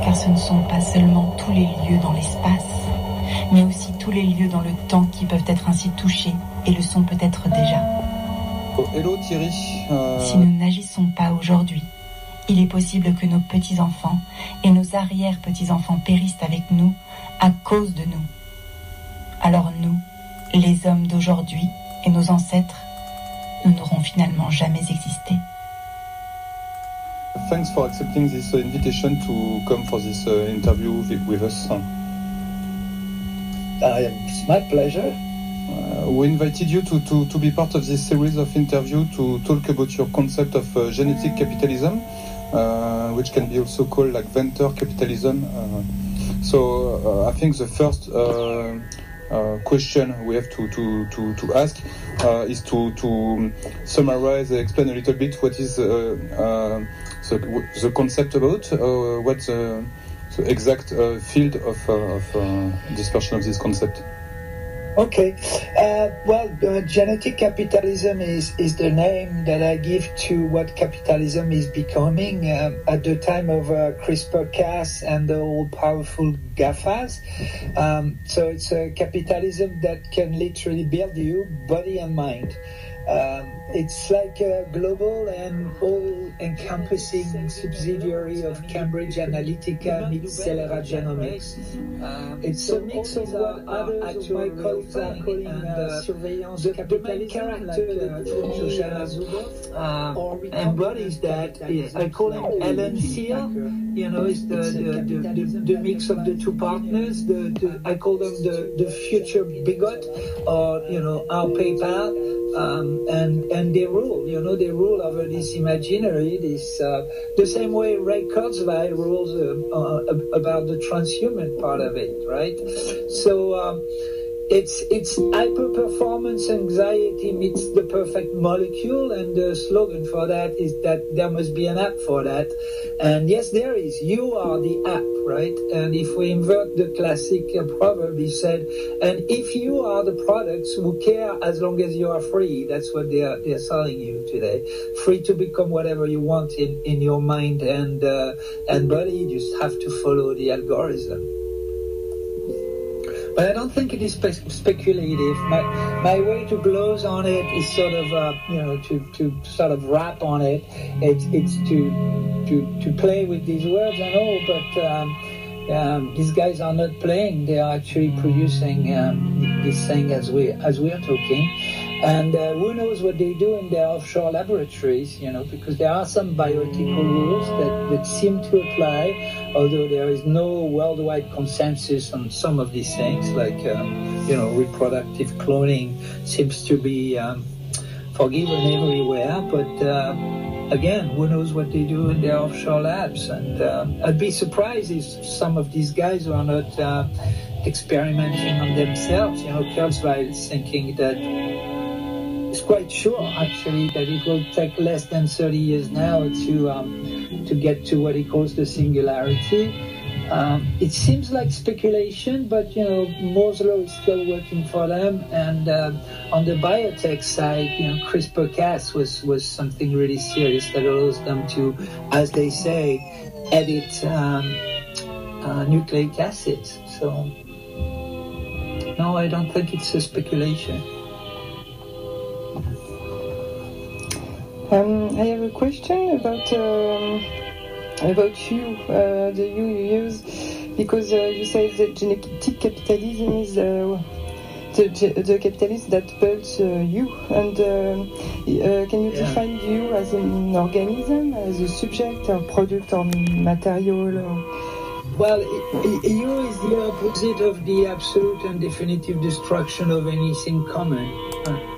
car ce ne sont pas seulement tous les lieux dans l'espace, mais aussi tous les lieux dans le temps qui peuvent être ainsi touchés et le sont peut-être déjà. Hello Thierry. Si nous n'agissons pas aujourd'hui, il est possible que nos petits-enfants et nos arrière-petits-enfants périssent avec nous à cause de nous. Alors nous, les hommes d'aujourd'hui et nos ancêtres, nous n'aurons finalement jamais existé. Thanks for accepting this invitation to come for this interview with us. It's my pleasure. We invited you to be part of this series of interviews to talk about your concept of genetic capitalism, which can be also called like venture capitalism. So I think the first question we have to ask is to summarize, explain a little bit what is the concept about, what's the exact field of dispersion of this concept. Okay. Genetic capitalism is the name that I give to what capitalism is becoming at the time of CRISPR-Cas and the all-powerful GAFAs. So it's a capitalism that can literally build you, body and mind. It's like a global and all-encompassing subsidiary of Cambridge Analytica meets Celera Genomics. It's a mix of what others of my colleagues are calling surveillance the main character that Shoshana Zuboff embodies that. I call him Alan Seal. You know, it's the mix of the two partners. I call them the future bigot, or our PayPal. And they rule, they rule over this imaginary, the same way Ray Kurzweil rules about the transhuman part of it, right? So it's hyper-performance anxiety meets the perfect molecule, and the slogan for that is that there must be an app for that. And yes, there is. You are the app, right? And if we invert the classic proverb, he said, and if you are the products, who care as long as you are free? That's what they're selling you today. Free to become whatever you want in your mind and body. You just have to follow the algorithm. But I don't think it is speculative. My way to gloss on it is sort of, to sort of rap on it. It's to play with these words and all, but these guys are not playing. They are actually producing this thing as we are talking. And who knows what they do in their offshore laboratories, because there are some bioethical rules that seem to apply, although there is no worldwide consensus on some of these things, like, reproductive cloning seems to be forgiven everywhere. But again, who knows what they do in their offshore labs. And I'd be surprised if some of these guys are not experimenting on themselves. Kurzweil is thinking that it's quite sure, actually, that it will take less than 30 years now to get to what he calls the singularity. It seems like speculation, but Moore's law is still working for them. And on the biotech side, CRISPR-Cas was something really serious that allows them to, as they say, edit nucleic acids. So no, I don't think it's a speculation. I have a question about you, the you use, because you say that genetic capitalism is the capitalism that builds you. And can you define you as an organism, as a subject, or product, or material? Well, you is the opposite of the absolute and definitive destruction of anything common.